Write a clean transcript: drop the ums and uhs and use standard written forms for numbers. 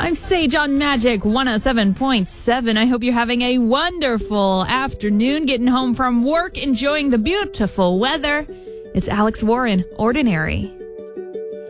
I'm Sage on Magic 107.7. I hope you're having a wonderful afternoon, getting home from work, enjoying the beautiful weather. It's Alex Warren, Ordinary.